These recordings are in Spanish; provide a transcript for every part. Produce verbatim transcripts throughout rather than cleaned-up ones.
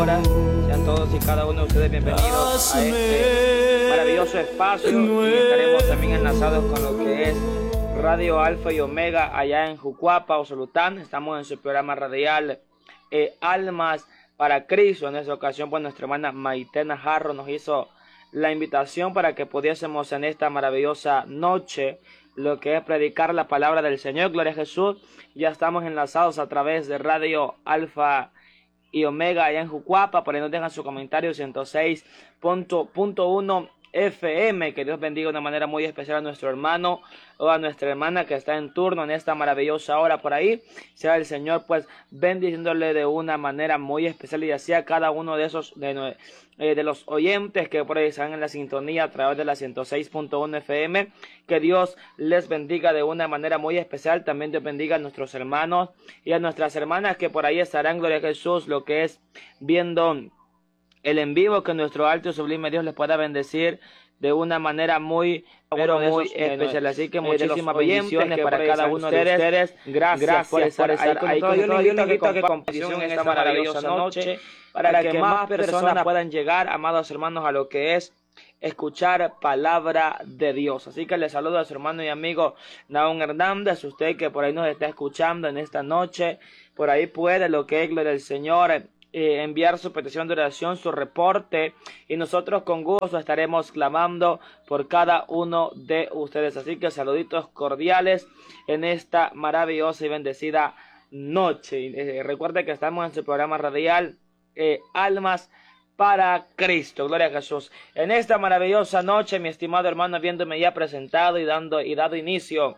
Sean todos y cada uno de ustedes bienvenidos a este maravilloso espacio y estaremos también enlazados con lo que es Radio Alfa y Omega allá en Jucuapa, Osolután. Estamos en su programa radial eh, Almas para Cristo. En esta ocasión, pues nuestra hermana Maitena Jarro nos hizo la invitación para que pudiésemos en esta maravillosa noche lo que es predicar la palabra del Señor. Gloria a Jesús. Ya estamos enlazados a través de Radio Alfa y Omega allá en Jucuapa. Por ahí nos dejan su comentario ciento seis punto uno F M. Que Dios bendiga de una manera muy especial a nuestro hermano o a nuestra hermana que está en turno en esta maravillosa hora por ahí. Sea el Señor pues bendiciéndole de una manera muy especial, y así a cada uno de esos de, eh, de los oyentes que por ahí están en la sintonía a través de la ciento seis punto uno F M. Que Dios les bendiga de una manera muy especial. También Dios bendiga a nuestros hermanos y a nuestras hermanas que por ahí estarán, gloria a Jesús, lo que es viendo el en vivo. Que nuestro alto y sublime Dios les pueda bendecir de una manera muy, pero muy especial. Así que muchísimas bendiciones para cada uno de ustedes. Gracias, gracias por estar ahí con nosotros. Yo les invito a que compartan esta maravillosa noche para que más personas puedan llegar, amados hermanos, a lo que es escuchar palabra de Dios. Así que les saludo a su hermano y amigo Naón Hernández. Usted que por ahí nos está escuchando en esta noche, por ahí puede, lo que es gloria del Señor, Eh, enviar su petición de oración, su reporte, y nosotros con gusto estaremos clamando por cada uno de ustedes. Así que saluditos cordiales en esta maravillosa y bendecida noche. Eh, recuerde que estamos en su programa radial eh, Almas para Cristo. Gloria a Jesús. En esta maravillosa noche, mi estimado hermano, habiéndome ya presentado y dando y dado inicio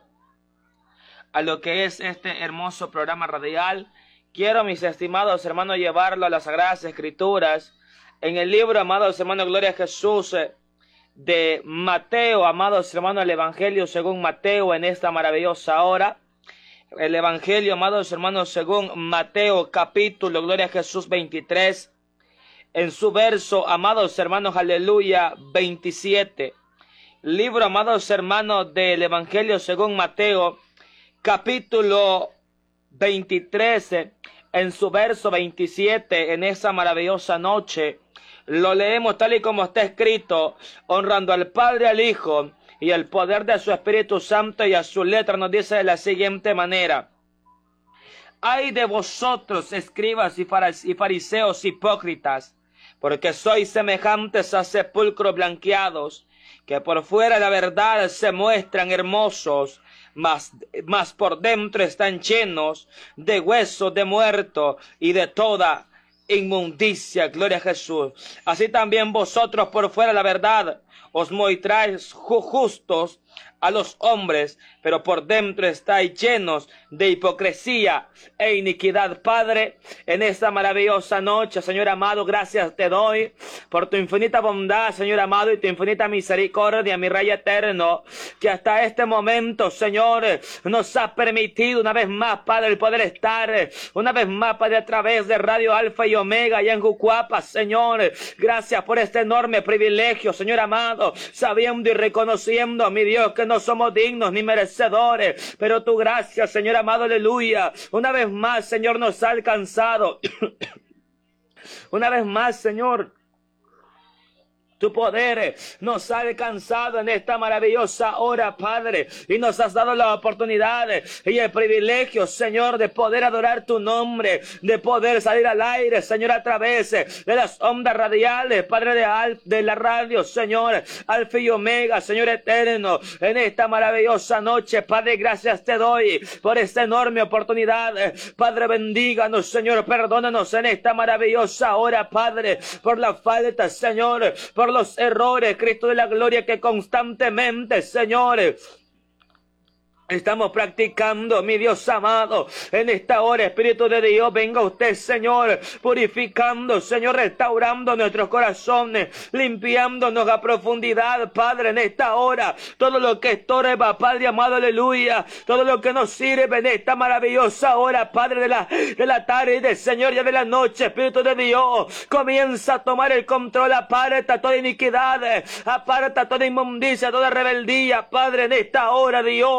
a lo que es este hermoso programa radial, quiero, mis estimados hermanos, llevarlo a las Sagradas Escrituras, en el libro, amados hermanos, gloria a Jesús, de Mateo, amados hermanos, el Evangelio según Mateo, en esta maravillosa hora. El Evangelio, amados hermanos, según Mateo, capítulo, gloria a Jesús, veintitrés, en su verso, amados hermanos, aleluya, veintisiete. Libro, amados hermanos, del Evangelio según Mateo, capítulo veintitrés, en su verso veintisiete, en esa maravillosa noche, lo leemos tal y como está escrito: honrando al Padre, al Hijo y el poder de su Espíritu Santo. Y a su letra nos dice de la siguiente manera: ay de vosotros, escribas y fariseos hipócritas, porque sois semejantes a sepulcros blanqueados, que por fuera la verdad se muestran hermosos, Mas, mas por dentro están llenos de huesos de muerto y de toda inmundicia. Gloria a Jesús. Así también vosotros por fuera la verdad os mostráis justos a los hombres, pero por dentro estáis llenos de hipocresía e iniquidad. Padre, en esta maravillosa noche, Señor amado, gracias te doy por tu infinita bondad, Señor amado, y tu infinita misericordia, mi Rey eterno, que hasta este momento, Señor, nos ha permitido una vez más, Padre, el poder estar una vez más, Padre, a través de Radio Alfa y Omega allá en Jucuapa, Señor. Gracias por este enorme privilegio, Señor amado, sabiendo y reconociendo, mi Dios, que no somos dignos ni merecedores, pero tu gracia, Señor amado, aleluya, una vez más, Señor, nos ha alcanzado. Una vez más, Señor, tu poder nos ha alcanzado en esta maravillosa hora, Padre, y nos has dado la oportunidad y el privilegio, Señor, de poder adorar tu nombre, de poder salir al aire, Señor, a través de las ondas radiales, Padre, de, al, de la radio, Señor, Alfa y Omega, Señor eterno, en esta maravillosa noche, Padre, gracias te doy por esta enorme oportunidad. Padre, bendíganos, Señor, perdónanos en esta maravillosa hora, Padre, por la falta, Señor, por los errores, Cristo de la gloria, que constantemente, señores, estamos practicando, mi Dios amado. En esta hora, Espíritu de Dios, venga usted, Señor, purificando, Señor, restaurando nuestros corazones, limpiándonos a profundidad, Padre, en esta hora. Todo lo que estorba, Padre amado, aleluya, todo lo que nos sirve en esta maravillosa hora, Padre, de la, de la tarde, Señor, ya de la noche, Espíritu de Dios, comienza a tomar el control. Aparta toda iniquidad, aparta toda inmundicia, toda rebeldía, Padre, en esta hora, Dios.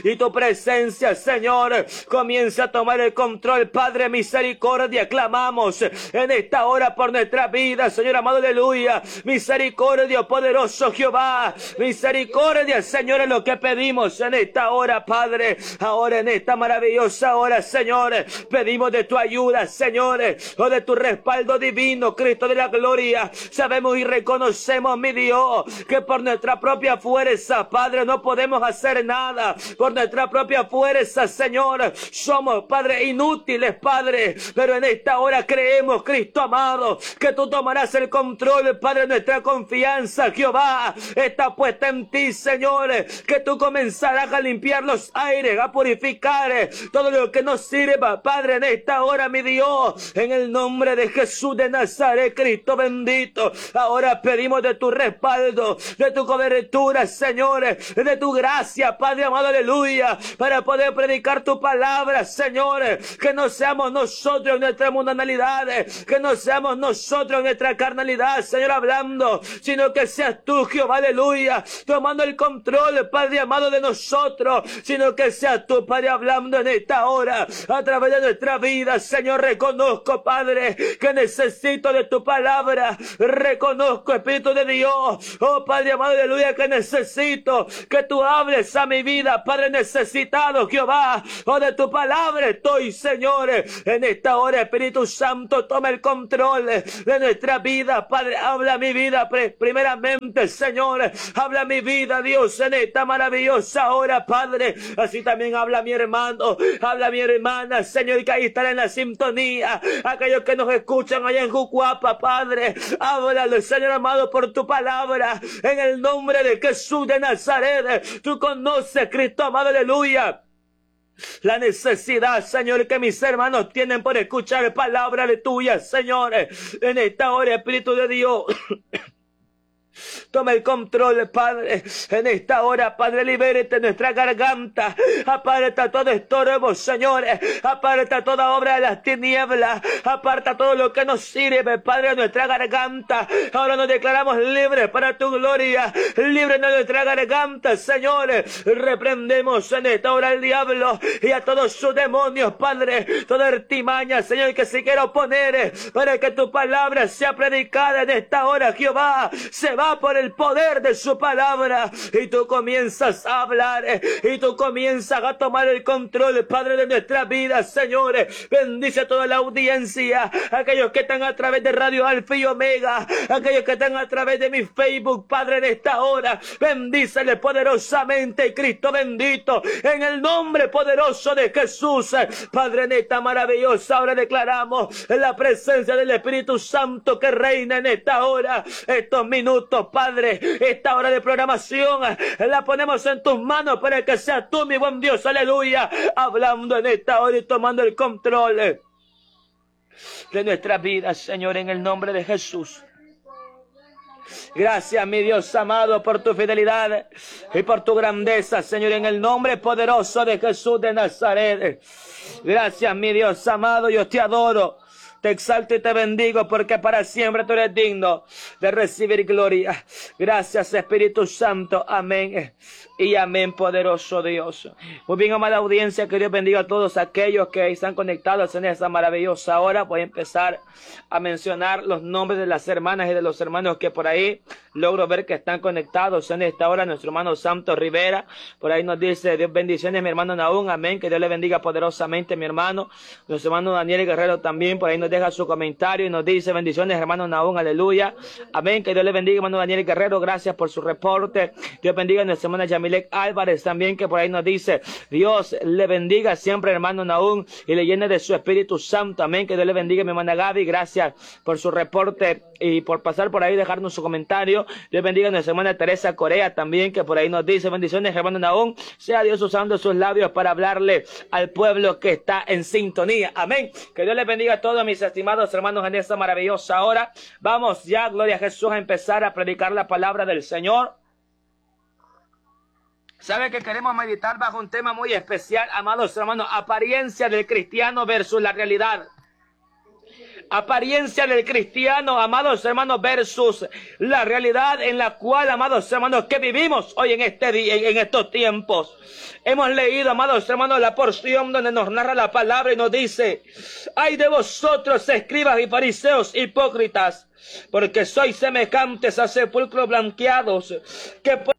y tu presencia, Señor, comienza a tomar el control. Padre, misericordia, clamamos en esta hora por nuestra vida, Señor amado, aleluya. Misericordia, poderoso Jehová, misericordia, Señor, en lo que pedimos en esta hora, Padre. Ahora en esta maravillosa hora, Señor, pedimos de tu ayuda, Señor, o de tu respaldo divino, Cristo de la gloria. Sabemos y reconocemos, mi Dios, que por nuestra propia fuerza, Padre, no podemos hacer nada. Por nuestra propia fuerza, Señor, somos, Padre, inútiles, Padre, pero en esta hora creemos, Cristo amado, que tú tomarás el control, Padre. Nuestra confianza, Jehová, está puesta en ti, Señor, que tú comenzarás a limpiar los aires, a purificar todo lo que nos sirva, Padre, en esta hora, mi Dios, en el nombre de Jesús de Nazaret, Cristo bendito. Ahora pedimos de tu respaldo, de tu cobertura, Señor, de tu gracia, Padre amado, aleluya, para poder predicar tu palabra, Señor. Que no seamos nosotros en nuestra mundanalidad, que no seamos nosotros en nuestra carnalidad, Señor, hablando, sino que seas tú, Jehová, aleluya, tomando el control, Padre amado, de nosotros, sino que seas tú, Padre, hablando en esta hora, a través de nuestra vida, Señor. Reconozco, Padre, que necesito de tu palabra. Reconozco, Espíritu de Dios, oh Padre amado, aleluya, que necesito que tú hables a mi vida, Padre, necesitado, Jehová, oh, de tu palabra estoy, Señor. En esta hora, Espíritu Santo, toma el control de nuestra vida, Padre. Habla mi vida primeramente, Señor. Habla mi vida, Dios, en esta maravillosa hora, Padre. Así también habla mi hermano, habla mi hermana, Señor, que ahí estará en la sintonía. Aquellos que nos escuchan allá en Jucuapa, Padre, háblalo, Señor amado, por tu palabra, en el nombre de Jesús de Nazaret. Tú conoces, Cristo amado, aleluya, la necesidad, Señor, que mis hermanos tienen por escuchar palabra de tuya, Señor. En esta hora, Espíritu de Dios, toma el control, Padre. En esta hora, Padre, libérate nuestra garganta. Aparta todo estorbo, Señor. Aparta toda obra de las tinieblas. Aparta todo lo que nos sirve, Padre, de nuestra garganta. Ahora nos declaramos libres para tu gloria. Libres de nuestra garganta, Señor. Reprendemos en esta hora al diablo y a todos sus demonios, Padre. Toda artimaña, Señor, que se quiera oponer para que tu palabra sea predicada en esta hora, Jehová. Se va por el poder de su palabra, y tú comienzas a hablar, y tú comienzas a tomar el control, Padre, de nuestra vida, Señor. Bendice a toda la audiencia, aquellos que están a través de Radio Alfa y Omega, aquellos que están a través de mi Facebook, Padre, en esta hora. Bendícele poderosamente, Cristo bendito, en el nombre poderoso de Jesús. Padre, en esta maravillosa hora declaramos la presencia del Espíritu Santo que reina en esta hora, estos minutos, Padre. Esta hora de programación la ponemos en tus manos para que seas tú, mi buen Dios, aleluya, hablando en esta hora y tomando el control de nuestra vida, Señor, en el nombre de Jesús. Gracias, mi Dios amado, por tu fidelidad y por tu grandeza, Señor, en el nombre poderoso de Jesús de Nazaret. Gracias, mi Dios amado, yo te adoro, te exalto y te bendigo, porque para siempre tú eres digno de recibir gloria. Gracias, Espíritu Santo. Amén y amén, poderoso Dios. Muy bien, amada audiencia, que Dios bendiga a todos aquellos que están conectados en esta maravillosa hora. Voy a empezar a mencionar los nombres de las hermanas y de los hermanos que por ahí logro ver que están conectados en esta hora. Nuestro hermano Santo Rivera, por ahí nos dice: Dios bendiciones, mi hermano Naún, amén, que Dios le bendiga poderosamente, mi hermano. Nuestro hermano Daniel Guerrero también, por ahí nos deja su comentario y nos dice: bendiciones, hermano Naún, aleluya, amén, que Dios le bendiga, hermano Daniel Guerrero, gracias por su reporte. Dios bendiga a nuestra hermana Yamilek Álvarez también, que por ahí nos dice: Dios le bendiga siempre, hermano Naún, y le llene de su Espíritu Santo, amén, que Dios le bendiga, mi hermana Gaby, gracias por su reporte y por pasar por ahí, dejarnos su comentario. Dios bendiga a nuestra hermana Teresa Corea también, que por ahí nos dice: bendiciones, hermano Naún, sea Dios usando sus labios para hablarle al pueblo que está en sintonía, amén. Que Dios les bendiga a todos mis estimados hermanos en esta maravillosa hora. Vamos ya, gloria a Jesús, a empezar a predicar la palabra del Señor. ¿Sabe que queremos meditar bajo un tema muy especial, amados hermanos? Apariencia del cristiano versus la realidad. apariencia del cristiano, amados hermanos, versus la realidad en la cual, amados hermanos, que vivimos hoy en este día, en estos tiempos. Hemos leído, amados hermanos, la porción donde nos narra la palabra y nos dice: ay de vosotros, escribas y fariseos hipócritas, porque sois semejantes a sepulcros blanqueados, que por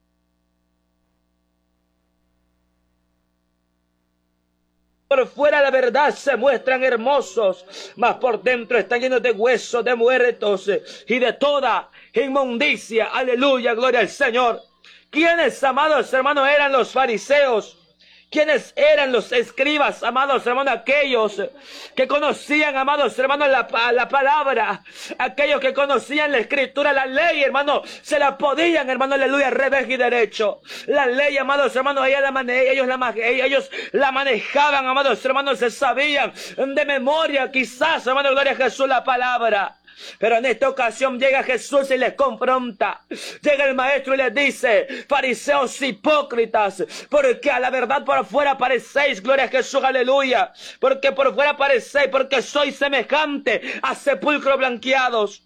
Por fuera la verdad se muestran hermosos, mas por dentro están llenos de huesos de muertos y de toda inmundicia. Aleluya, gloria al Señor. ¿Quiénes, amados hermanos, eran los fariseos? ¿Quiénes eran los escribas, amados hermanos? Aquellos que conocían, amados hermanos, la, la palabra. Aquellos que conocían la escritura, la ley, hermano. Se la podían, hermano, aleluya, revés y derecho. La ley, amados hermanos, ellos la, mane ellos, la, ellos la manejaban, amados hermanos. Se sabían de memoria, quizás, hermano, gloria a Jesús, la palabra. Pero en esta ocasión llega Jesús y les confronta. Llega el maestro y les dice: fariseos hipócritas, porque a la verdad por fuera parecéis, gloria a Jesús, aleluya, porque por fuera parecéis, porque sois semejante a sepulcros blanqueados,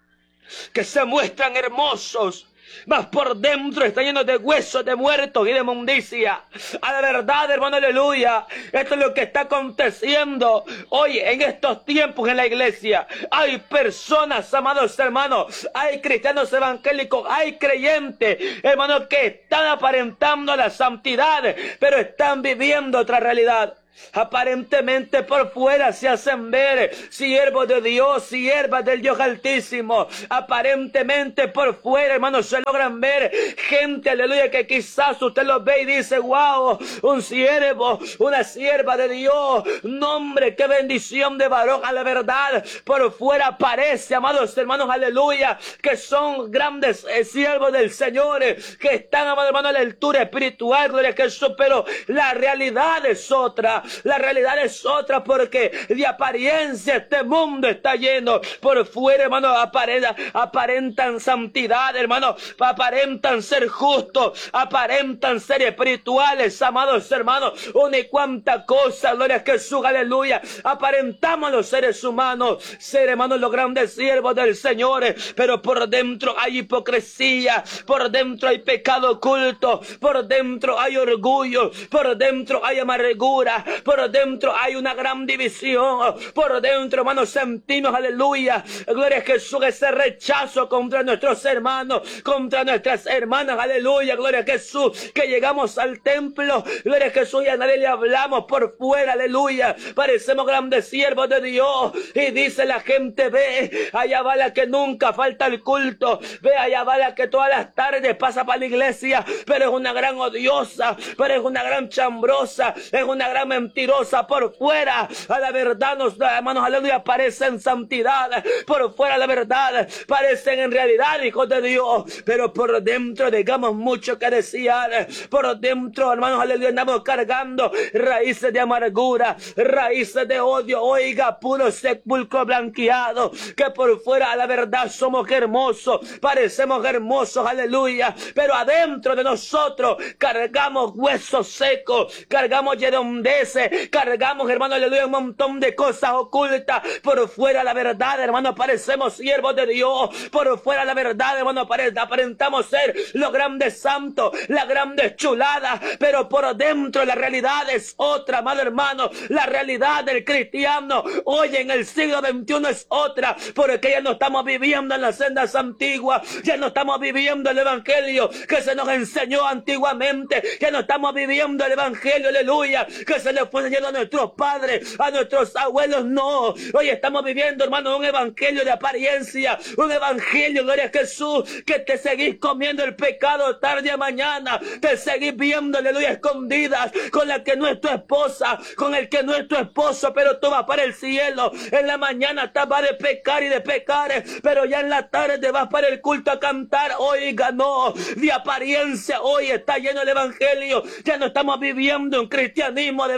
que se muestran hermosos, mas por dentro está lleno de huesos de muertos y de inmundicia. A la verdad, hermano, aleluya, esto es lo que está aconteciendo hoy en estos tiempos en la iglesia. Hay personas, amados hermanos, hay cristianos evangélicos, hay creyentes, hermanos, que están aparentando la santidad, pero están viviendo otra realidad. Aparentemente por fuera se hacen ver siervos de Dios, siervas del Dios Altísimo. Aparentemente por fuera, hermanos, se logran ver gente, aleluya, que quizás usted los ve y dice: wow, un siervo, una sierva de Dios. Nombre, qué bendición de varón. A la verdad, por fuera parece, amados hermanos, aleluya, que son grandes eh, siervos del Señor, eh, que están, amados hermanos, a la altura espiritual, gloria a Jesús, pero la realidad es otra. La realidad es otra, porque de apariencia este mundo está lleno. Por fuera, hermano, aparentan, aparentan santidad, hermano, aparentan ser justos, aparentan ser espirituales, amados hermanos, una y cuanta cosa, gloria a Jesús, aleluya. Aparentamos los seres humanos ser, hermanos, los grandes siervos del Señor, pero por dentro hay hipocresía, por dentro hay pecado oculto, por dentro hay orgullo, por dentro hay amargura, por dentro hay una gran división, por dentro, hermanos, sentimos, aleluya, gloria a Jesús, ese rechazo contra nuestros hermanos, contra nuestras hermanas, aleluya, gloria a Jesús, que llegamos al templo, gloria a Jesús, y a nadie le hablamos por fuera, aleluya, parecemos grandes siervos de Dios, y dice la gente: ve, allá va la que nunca falta el culto, ve, allá va la que todas las tardes pasa para la iglesia, pero es una gran odiosa, pero es una gran chambrosa, es una gran mentirosa. Por fuera, a la verdad, nos, hermanos, aleluya, parecen santidad, por fuera, la verdad, parecen en realidad hijos de Dios, pero por dentro, digamos, mucho que desear. Por dentro, hermanos, aleluya, andamos cargando raíces de amargura, raíces de odio, oiga, puro sepulcro blanqueado, que por fuera, a la verdad, somos hermosos, parecemos hermosos, aleluya, pero adentro de nosotros cargamos huesos secos, cargamos redondeces, cargamos, hermano, aleluya, un montón de cosas ocultas. Por fuera, la verdad, hermano, parecemos siervos de Dios, por fuera, la verdad, hermano, aparentamos ser los grandes santos, la grande chulada, pero por dentro la realidad es otra, amado hermano. La realidad del cristiano hoy en el siglo veintiuno es otra, porque ya no estamos viviendo en las sendas antiguas, ya no estamos viviendo el evangelio que se nos enseñó antiguamente, ya no estamos viviendo el evangelio, aleluya, que se le fue enseñando a nuestros padres, a nuestros abuelos. No, hoy estamos viviendo, hermano, un evangelio de apariencia, un evangelio, gloria a Jesús, que te seguís comiendo el pecado tarde a mañana, te seguís viendo, aleluya, escondidas con la que no es tu esposa, con el que no es tu esposo, pero tú vas para el cielo. En la mañana estás vas de pecar y de pecar, pero ya en la tarde te vas para el culto a cantar. Oiga, no, de apariencia hoy está lleno el evangelio, ya no estamos viviendo un cristianismo de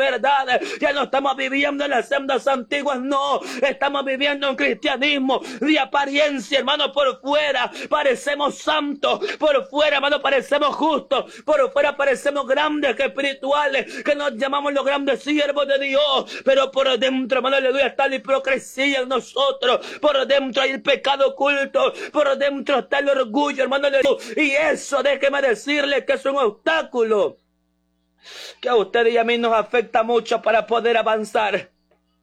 verdad. Ya no estamos viviendo en las sendas antiguas, no. Estamos viviendo un cristianismo de apariencia, hermano. Por fuera parecemos santos, por fuera, hermano, parecemos justos, por fuera parecemos grandes, que espirituales, que nos llamamos los grandes siervos de Dios, pero por dentro, hermano, aleluya, está la hipocresía en nosotros, por dentro hay el pecado oculto, por dentro está el orgullo, hermano, aleluya, y eso, déjeme decirle que es un obstáculo que a usted y a mí nos afecta mucho para poder avanzar.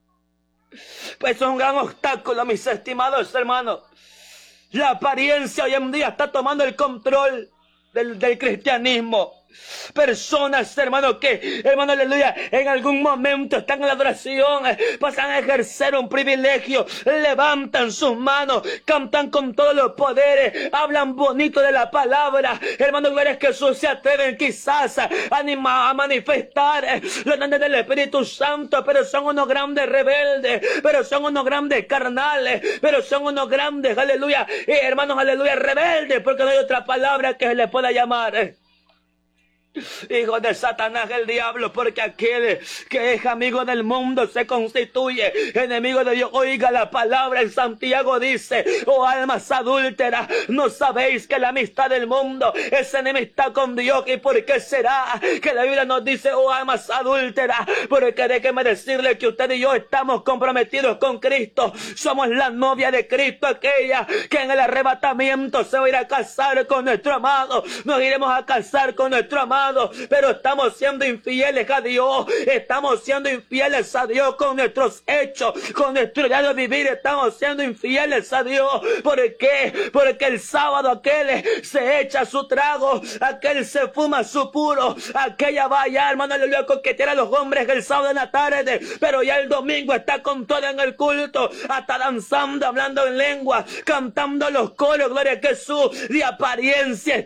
Pues es un gran obstáculo, mis estimados hermanos. La apariencia hoy en día está tomando el control del, del cristianismo. Personas, hermano, que, hermano, aleluya, en algún momento están en la adoración, pasan a ejercer un privilegio, levantan sus manos, cantan con todos los poderes, hablan bonito de la palabra, hermano, gloria a Jesús, se atreven quizás a, anima, a manifestar los dones del Espíritu Santo, pero son unos grandes rebeldes, pero son unos grandes carnales, pero son unos grandes, aleluya, eh, hermanos, aleluya, rebeldes, porque no hay otra palabra que se les pueda llamar. Hijo de Satanás, el diablo, porque aquel que es amigo del mundo se constituye enemigo de Dios. Oiga la palabra en Santiago, dice: oh almas adúlteras, ¿no sabéis que la amistad del mundo es enemistad con Dios? ¿Y por qué será que la Biblia nos dice, oh almas adúlteras? Porque déjeme decirle que usted y yo estamos comprometidos con Cristo. Somos la novia de Cristo, aquella que en el arrebatamiento se va a ir a casar con nuestro amado. Nos iremos a casar con nuestro amado, pero estamos siendo infieles a Dios, estamos siendo infieles a Dios con nuestros hechos, con nuestro diario vivir, estamos siendo infieles a Dios. ¿Por qué? Porque el sábado aquel se echa su trago, aquel se fuma su puro, aquella va ya, hermano, aleluya, coquetear a los hombres el sábado en la tarde, pero ya el domingo está con todo en el culto, hasta danzando, hablando en lengua, cantando los coros, gloria a Jesús, de apariencia